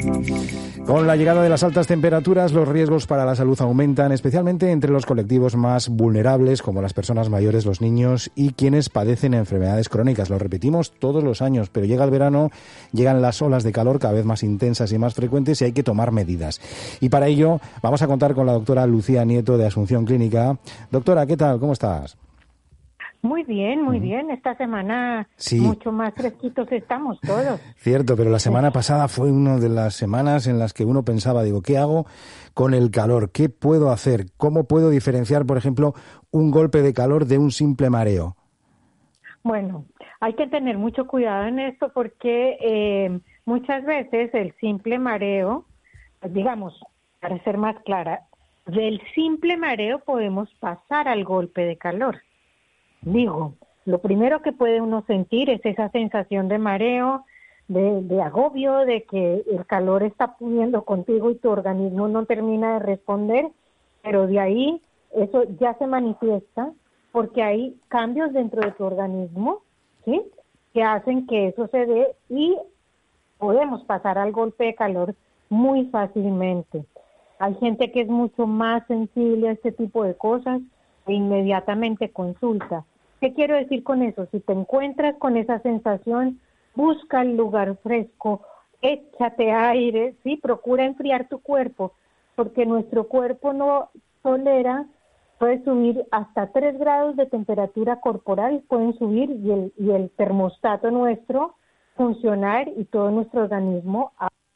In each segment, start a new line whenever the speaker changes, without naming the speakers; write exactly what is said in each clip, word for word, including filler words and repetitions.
Con la llegada de las altas temperaturas, los riesgos para la salud aumentan, especialmente entre los colectivos más vulnerables, como las personas mayores, los niños y quienes padecen enfermedades crónicas. Lo repetimos todos los años, pero llega el verano, llegan las olas de calor cada vez más intensas y más frecuentes y hay que tomar medidas. Y para ello vamos a contar con la doctora Lucía Nieto de Asunción Clínica. Doctora, ¿qué tal? ¿Cómo estás?
Muy bien, muy bien. Esta semana
sí.
mucho más fresquitos estamos todos.
Cierto, pero la semana pasada fue una de las semanas en las que uno pensaba, digo, ¿qué hago con el calor? ¿Qué puedo hacer? ¿Cómo puedo diferenciar, por ejemplo, un golpe de calor de un simple mareo?
Bueno, hay que tener mucho cuidado en esto porque eh, muchas veces el simple mareo, digamos, para ser más clara, del simple mareo podemos pasar al golpe de calor. Digo, lo primero que puede uno sentir es esa sensación de mareo, de, de agobio, de que el calor está pudiendo contigo y tu organismo no termina de responder, pero de ahí eso ya se manifiesta porque hay cambios dentro de tu organismo, ¿sí?, que hacen que eso se dé y podemos pasar al golpe de calor muy fácilmente. Hay gente que es mucho más sensible a este tipo de cosas e inmediatamente consulta. ¿Qué quiero decir con eso? Si te encuentras con esa sensación, busca el lugar fresco, échate aire, ¿sí? Procura enfriar tu cuerpo, porque nuestro cuerpo no tolera, puede subir hasta tres grados de temperatura corporal, pueden subir y el, y el termostato nuestro funcionar y todo nuestro organismo.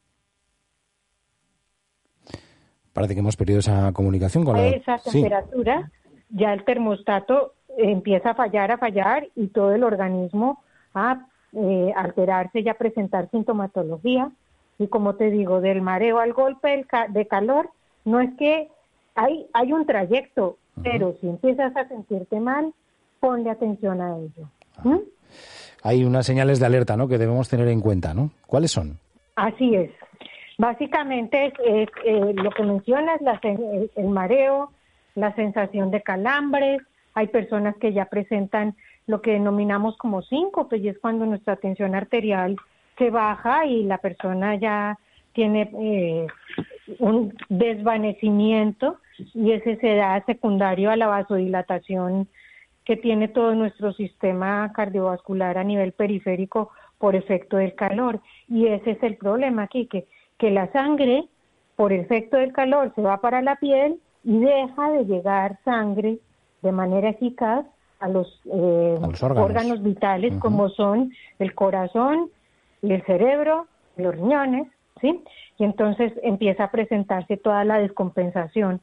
Parece que hemos perdido esa comunicación con la...
Esa temperatura, sí. Ya el termostato empieza a fallar, a fallar y todo el organismo a eh, alterarse y a presentar sintomatología. Y como te digo, del mareo al golpe del ca- de calor, no es que hay, hay un trayecto, uh-huh. pero si empiezas a sentirte mal, ponle atención a ello.
Uh-huh. ¿Mm? Hay unas señales de alerta, ¿no?, que debemos tener en cuenta, ¿no? ¿Cuáles son?
Así es. Básicamente es, es eh, lo que mencionas, la, el, el mareo, la sensación de calambres. Hay personas que ya presentan lo que denominamos como síncope, y es cuando nuestra tensión arterial se baja y la persona ya tiene eh, un desvanecimiento, y ese se da secundario a la vasodilatación que tiene todo nuestro sistema cardiovascular a nivel periférico por efecto del calor. Y ese es el problema aquí, que, que la sangre, por efecto del calor, se va para la piel y deja de llegar sangre de manera eficaz a los, eh,
a los órganos.
órganos vitales, uh-huh. como son el corazón y el cerebro, los riñones, ¿sí? Y entonces empieza a presentarse toda la descompensación.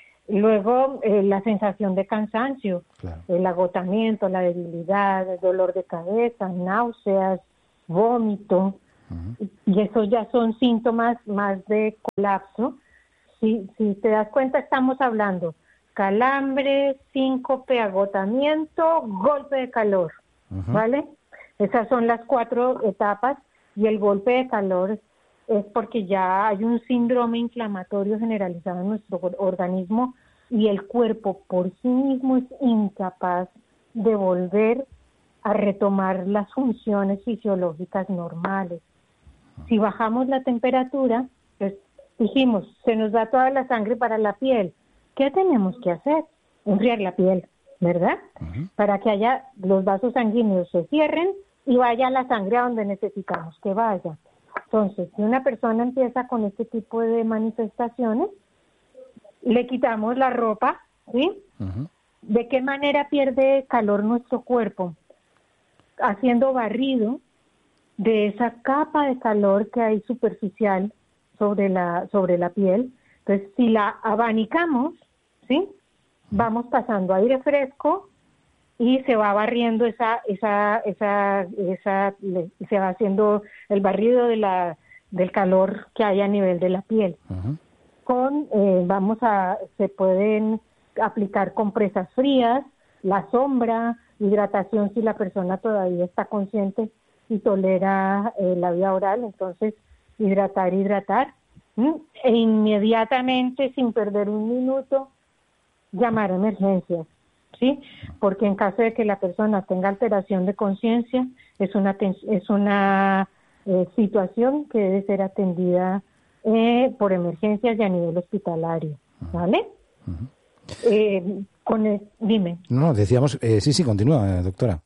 Luego eh, la sensación de cansancio, claro. el agotamiento, la debilidad, el dolor de cabeza, náuseas, vómito, uh-huh. y esos ya son síntomas más de colapso. Si, si te das cuenta, estamos hablando calambre, síncope, agotamiento, golpe de calor, uh-huh. ¿vale? Esas son las cuatro etapas, y el golpe de calor es porque ya hay un síndrome inflamatorio generalizado en nuestro organismo y el cuerpo por sí mismo es incapaz de volver a retomar las funciones fisiológicas normales. Si bajamos la temperatura, pues dijimos, se nos da toda la sangre para la piel. ¿Qué tenemos que hacer? Enfriar la piel, ¿verdad? Uh-huh. Para que haya los vasos sanguíneos se cierren y vaya la sangre a donde necesitamos que vaya. Entonces, si una persona empieza con este tipo de manifestaciones, le quitamos la ropa, ¿sí? Uh-huh. ¿De qué manera pierde calor nuestro cuerpo? Haciendo barrido de esa capa de calor que hay superficial sobre la, sobre la piel. Entonces, si la abanicamos, ¿sí?, vamos pasando aire fresco y se va barriendo esa, esa, esa, esa, se va haciendo el barrido de la, del calor que hay a nivel de la piel. Uh-huh. Con, eh, vamos a, se pueden aplicar compresas frías, la sombra, hidratación si la persona todavía está consciente y tolera eh, la vía oral, entonces hidratar, hidratar, ¿Mm? e inmediatamente, sin perder un minuto, llamar a emergencias, ¿sí? Porque en caso de que la persona tenga alteración de conciencia, es una es una eh, situación que debe ser atendida eh, por emergencias y a nivel hospitalario, ¿vale? Uh-huh. Eh, con el, dime.
No, decíamos, eh, sí, sí, continúa, doctora.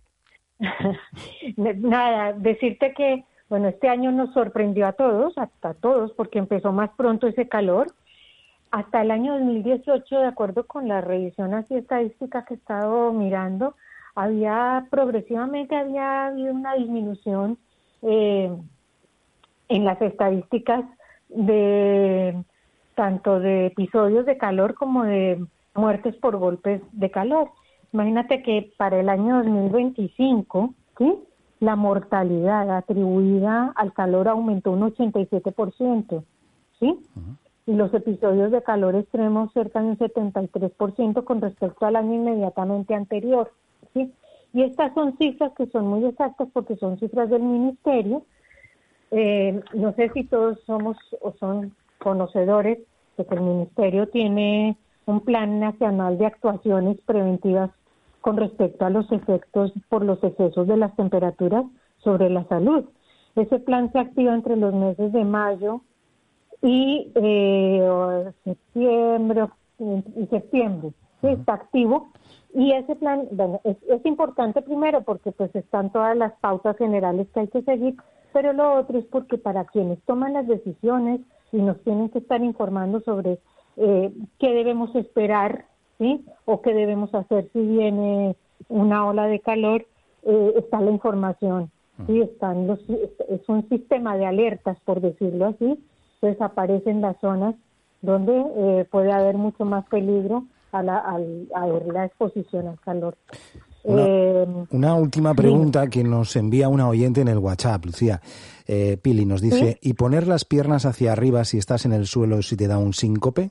Nada, decirte que, bueno, este año nos sorprendió a todos, hasta todos, porque empezó más pronto ese calor. Hasta el año dos mil dieciocho, de acuerdo con la revisión así estadística que he estado mirando, había progresivamente había habido una disminución eh, en las estadísticas de tanto de episodios de calor como de muertes por golpes de calor. Imagínate que para el año dos mil veinticinco, ¿sí?, la mortalidad atribuida al calor aumentó un ochenta y siete por ciento, ¿sí? Uh-huh. Y los episodios de calor extremo cerca de un setenta y tres por ciento con respecto al año inmediatamente anterior, ¿sí? Y estas son cifras que son muy exactas porque son cifras del ministerio. Eh, no sé si todos somos o son conocedores de que el ministerio tiene un plan nacional de actuaciones preventivas con respecto a los efectos por los excesos de las temperaturas sobre la salud. Ese plan se activa entre los meses de mayo y eh, septiembre y septiembre, ¿sí? Está activo. Y ese plan, bueno, es, es importante primero porque pues están todas las pautas generales que hay que seguir, pero lo otro es porque para quienes toman las decisiones y nos tienen que estar informando sobre eh, qué debemos esperar, ¿sí?, o qué debemos hacer si viene una ola de calor, eh, está la información, ¿sí? Están los, es un sistema de alertas, por decirlo así, pues aparecen las zonas donde eh, puede haber mucho más peligro a la, a, a la exposición al calor.
Una,
eh,
una última pregunta sí. que nos envía una oyente en el WhatsApp, Lucía. Eh, Pili nos dice, ¿sí? ¿Y poner las piernas hacia arriba si estás en el suelo si te da un síncope?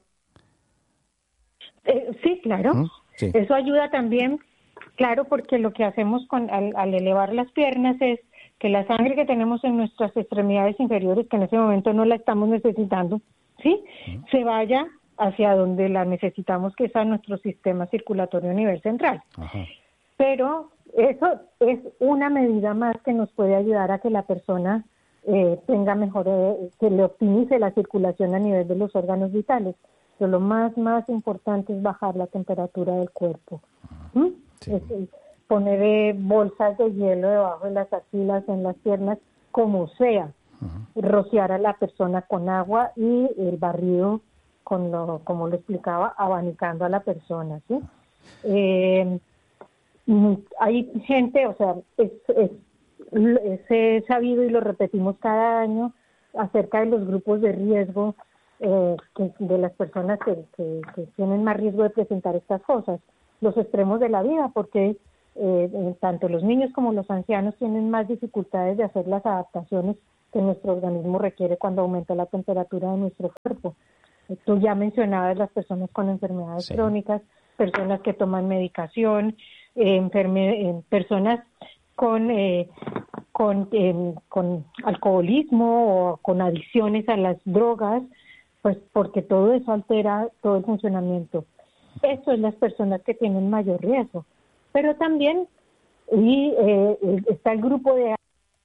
Eh, sí, claro. ¿Mm? Sí. Eso ayuda también, claro, porque lo que hacemos con al, al elevar las piernas es que la sangre que tenemos en nuestras extremidades inferiores, que en ese momento no la estamos necesitando, ¿sí?, ¿Mm? se vaya hacia donde la necesitamos, que es a nuestro sistema circulatorio a nivel central. Ajá. Pero eso es una medida más que nos puede ayudar a que la persona eh, tenga mejor, eh, que le optimice la circulación a nivel de los órganos vitales. Pero lo más, más importante es bajar la temperatura del cuerpo. ¿Mm? Sí. Es, es poner eh, bolsas de hielo debajo de las axilas, en las piernas, como sea. Uh-huh. Rociar a la persona con agua y el barrido, con lo, como lo explicaba, abanicando a la persona, ¿sí? Eh, hay gente, o sea, es, es, es sabido y lo repetimos cada año acerca de los grupos de riesgo, eh, que, de las personas que, que, que tienen más riesgo de presentar estas cosas, los extremos de la vida, porque eh, tanto los niños como los ancianos tienen más dificultades de hacer las adaptaciones que nuestro organismo requiere cuando aumenta la temperatura de nuestro cuerpo. Tú ya mencionabas las personas con enfermedades sí. crónicas, personas que toman medicación, eh, enferme, eh, personas con eh, con, eh, con alcoholismo o con adicciones a las drogas, pues porque todo eso altera todo el funcionamiento. Eso es las personas que tienen mayor riesgo. Pero también y eh, está el grupo de...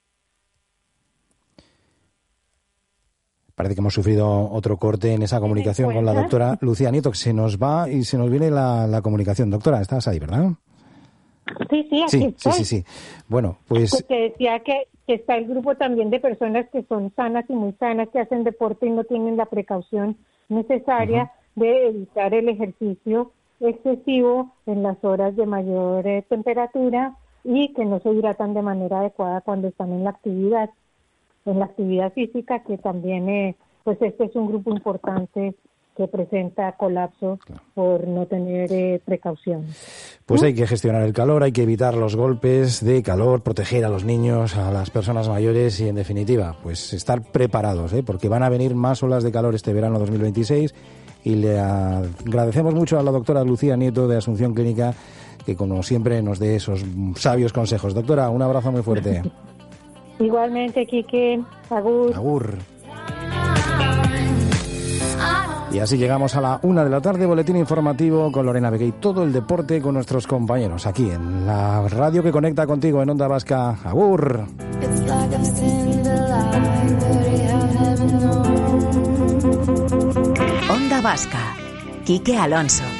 Parece que hemos sufrido otro corte en esa comunicación con la doctora Lucía Nieto, que se nos va y se nos viene la, la comunicación. Doctora, estás ahí, ¿verdad?
Sí, sí, aquí
sí,
estoy.
Sí, sí, sí. Bueno, pues...
Porque decía que, que está el grupo también de personas que son sanas y muy sanas, que hacen deporte y no tienen la precaución necesaria uh-huh. de evitar el ejercicio excesivo en las horas de mayor eh, temperatura y que no se hidratan de manera adecuada cuando están en la actividad. en la actividad física, que también, eh, pues este es un grupo importante que presenta colapso claro. por no tener eh, precauciones.
Pues ¿Mm? Hay que gestionar el calor, hay que evitar los golpes de calor, proteger a los niños, a las personas mayores y, en definitiva, pues estar preparados, ¿eh? porque van a venir más olas de calor este verano dos mil veintiséis y le agradecemos mucho a la doctora Lucía Nieto de Asunción Clínica que, como siempre, nos dé esos sabios consejos. Doctora, un abrazo muy fuerte.
Igualmente, Quique. Agur.
Agur. Y así llegamos a la una de la tarde, boletín informativo con Lorena Begué y todo el deporte con nuestros compañeros aquí en la radio que conecta contigo en Onda Vasca. Agur.
Vasca. Quique Alonso.